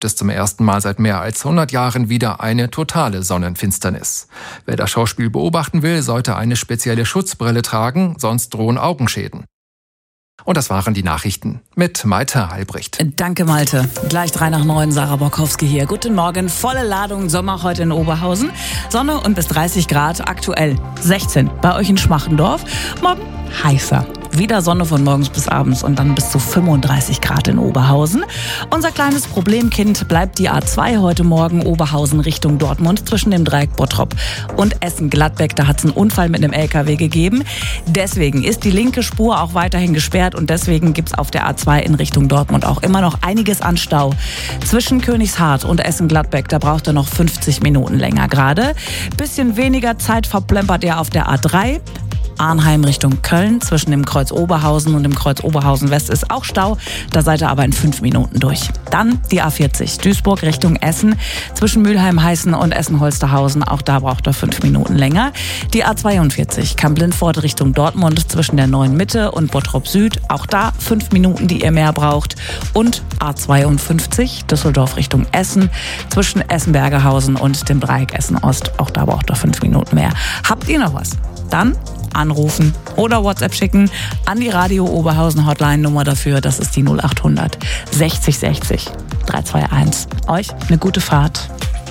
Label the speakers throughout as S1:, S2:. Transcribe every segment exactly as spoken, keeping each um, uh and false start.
S1: Das ist zum ersten Mal seit mehr als hundert Jahren wieder eine totale Sonnenfinsternis. Wer das Schauspiel beobachten will, sollte eine spezielle Schutzbrille tragen, sonst drohen Augenschäden. Und das waren die Nachrichten mit Malte Heilbricht.
S2: Danke, Malte. Gleich drei nach neun, Sarah Borkowski hier. Guten Morgen, volle Ladung Sommer heute in Oberhausen. Sonne und bis dreißig Grad, aktuell sechzehn bei euch in Schmachendorf. Morgen heißer. Wieder Sonne von morgens bis abends und dann bis zu fünfunddreißig Grad in Oberhausen. Unser kleines Problemkind bleibt die A zwei heute Morgen Oberhausen Richtung Dortmund zwischen dem Dreieck Bottrop und Essen-Gladbeck. Da hat es einen Unfall mit einem L K W gegeben. Deswegen ist die linke Spur auch weiterhin gesperrt und deswegen gibt es auf der A zwei in Richtung Dortmund auch immer noch einiges an Stau. Zwischen Königshardt und Essen-Gladbeck, da braucht er noch fünfzig Minuten länger gerade. Bisschen weniger Zeit verplempert er auf der A drei. Arnheim Richtung Köln, zwischen dem Kreuz Oberhausen und dem Kreuz Oberhausen West ist auch Stau. Da seid ihr aber in fünf Minuten durch. Dann die A vierzig, Duisburg Richtung Essen, zwischen Mülheim-Heißen und Essen-Holsterhausen. Auch da braucht ihr fünf Minuten länger. Die A zweiundvierzig, Kamp-Lindfort Richtung Dortmund, zwischen der Neuen Mitte und Bottrop Süd. Auch da fünf Minuten, die ihr mehr braucht. Und A zweiundfünfzig, Düsseldorf Richtung Essen, zwischen Essen-Bergerhausen und dem Dreieck Essen-Ost. Auch da braucht ihr fünf Minuten mehr. Habt ihr noch was? Dann anrufen oder WhatsApp schicken an die Radio Oberhausen Hotline Nummer dafür. Das ist die null acht hundert sechzig sechzig drei zwei eins. Euch eine gute Fahrt.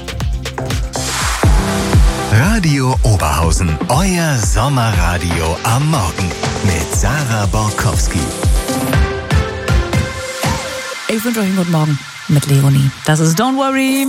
S3: Radio Oberhausen, euer Sommerradio am Morgen mit Sarah Borkowski.
S2: Ich wünsche euch einen guten Morgen mit Leonie. Das ist Don't Worry.